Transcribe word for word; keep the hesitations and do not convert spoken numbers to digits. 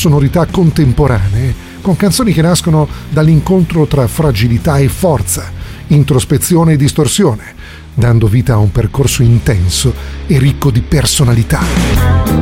sonorità contemporanee, con canzoni che nascono dall'incontro tra fragilità e forza, introspezione e distorsione, dando vita a un percorso intenso e ricco di personalità.